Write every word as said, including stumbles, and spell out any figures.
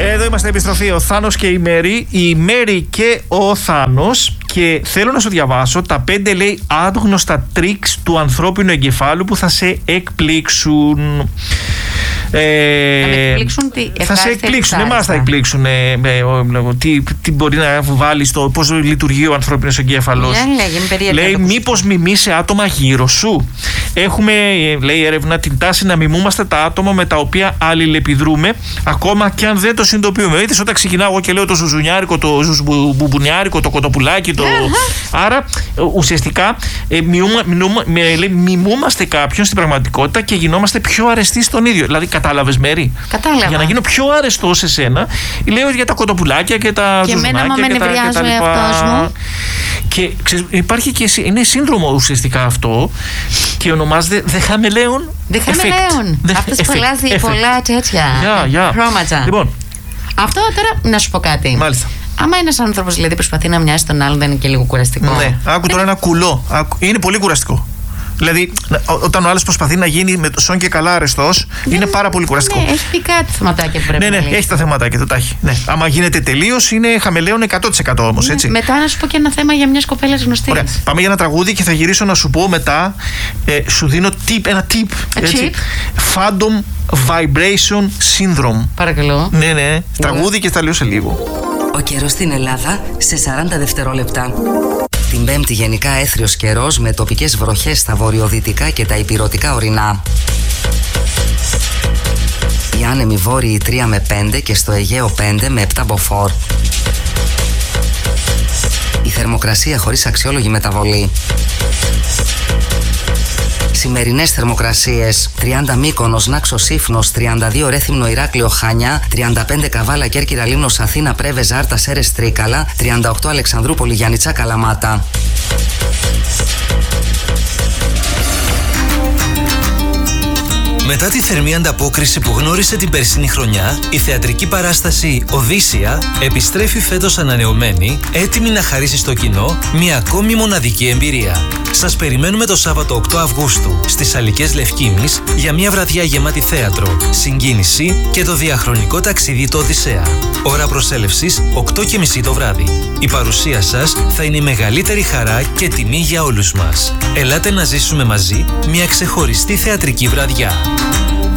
Εδώ είμαστε, επιστροφή, ο Θάνος και η Μέρη. Η Μέρη και ο Θάνος. Και θέλω να σου διαβάσω τα πέντε, λέει, άγνωστα τρίξ του ανθρώπινου εγκεφάλου που θα σε εκπλήξουν. Ε, θα με εκπλήξουν τι, θα σε εκπλήξουν, εμάς θα εκπλήξουν. Ε, ε, τι, τι μπορεί να βάλει στο πώς λειτουργεί ο ανθρώπινος εγκέφαλος. Yeah, λέει, μήπως μιμήσει άτομα γύρω σου. Έχουμε, λέει, έρευνα την τάση να μιμούμαστε τα άτομα με τα οποία αλληλεπιδρούμε, ακόμα και αν δεν το συνειδητοποιούμε. Είδες, όταν ξεκινάω εγώ και λέω το ζουζουνιάρικο, το μπουμπονιάρικο, το κοτοπουλάκι, το... άρα ουσιαστικά ε, μιμούμα, μιμούμα, λέει, μιμούμαστε κάποιον στην πραγματικότητα και γινόμαστε πιο αρεστοί στον ίδιο. Δηλαδή, κατάλαβες, Μέρη? Κατάλαβα. Για να γίνω πιο αρεστό σε σένα, λέω για τα κοτοπουλάκια και τα και ζουζουνάκια και, και, τα, και τα λοιπά. Και ξέρεις, υπάρχει και είναι σύνδρομο ουσιαστικά αυτό και ονομάζεται The Chameleon The Chameleon. Αυτός πολλάζει πολλά τέτοια yeah, yeah. χρώματα. Λοιπόν, αυτό τώρα να σου πω κάτι. Μάλιστα. Άμα ένας άνθρωπος δηλαδή προσπαθεί να μοιάσει τον άλλον, δεν είναι και λίγο κουραστικό? Ναι, άκου τώρα ένα κουλό. Είναι πολύ κουραστικό. Δηλαδή, όταν ο άλλος προσπαθεί να γίνει με το σόν και καλά αρεστός, ναι, είναι πάρα πολύ κουραστικό. Ναι, έχει πει κάτι θεματάκια που πρέπει ναι, να ναι, λύσει. έχει τα θεματάκια του, τα έχει. Ναι. Άμα γίνεται τελείως, είναι χαμελέον εκατό τοις εκατό όμως, ναι, έτσι. Μετά να σου πω και ένα θέμα για μια κοπέλα γνωστή. Ωραία. Πάμε για ένα τραγούδι και θα γυρίσω να σου πω μετά. Ε, σου δίνω tip, ένα tip. Έτσι. Phantom Vibration Syndrome. Παρακαλώ. Ναι, ναι. ναι. Τραγούδι και θα λέω σε λίγο. Ο καιρός στην Ελλάδα σε σαράντα δευτερόλεπτα. Την Πέμπτη γενικά έθριος καιρός με τοπικές βροχές στα βορειοδυτικά και τα ηπειρωτικά ορεινά. Οι άνεμοι βόρειοι τρία με πέντε και στο Αιγαίο πέντε με επτά μποφόρ. Η θερμοκρασία χωρίς αξιόλογη μεταβολή. Σημερινές θερμοκρασίες: τριάντα Μύκονος, Νάξος, Σύφνος, τριάντα δύο Ρέθυμνο, Ηράκλειο, Χανιά, τριάντα πέντε Καβάλα, Κέρκυρα, Λίμνος, Αθήνα, Πρέβεζ, Άρτα, Σέρες, Τρίκαλα, τριάντα οκτώ Αλεξανδρούπολη, Γιάννητσά, Καλαμάτα. Μετά τη θερμή ανταπόκριση που γνώρισε την περσινή χρονιά, η θεατρική παράσταση Οδύσσια επιστρέφει φέτος ανανεωμένη, έτοιμη να χαρίσει στο κοινό μια ακόμη μοναδική εμπειρία. Σας περιμένουμε το Σάββατο οκτώ Αυγούστου στις Αλικές Λευκήμης για μια βραδιά γεμάτη θέατρο, συγκίνηση και το διαχρονικό ταξίδι του Οδυσσέα. Ώρα προσέλευσης οκτώ και μισή το βράδυ. Η παρουσία σας θα είναι η μεγαλύτερη χαρά και τιμή για όλους μας. Ελάτε να ζήσουμε μαζί μια ξεχωριστή θεατρική βραδιά.